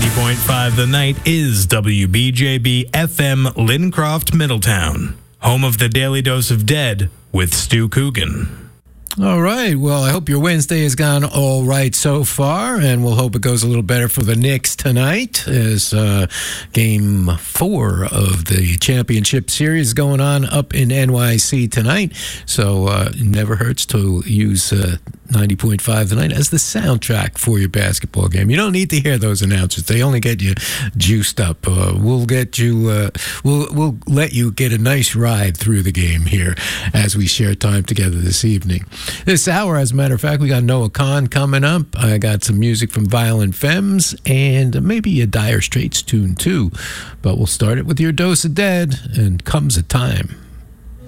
90.5 The Night is WBJB FM Lincroft, Middletown, home of the Daily Dose of Dead with Stu Coogan. All right. Well, I hope your Wednesday has gone all right so far, and we'll hope it goes a little better for the Knicks tonight as Game 4 of the championship series going on up in NYC tonight. So it never hurts to use 90.5 The Night as the soundtrack for your basketball game. You don't need to hear those announcers. They only get you juiced up. We'll get you. We'll let you get a nice ride through the game here as we share time together this evening. This hour, as a matter of fact, we got Noah Kahn coming up. I got some music from Violent Femmes and maybe a Dire Straits tune too. But we'll start it with your dose of Dead and Comes a Time.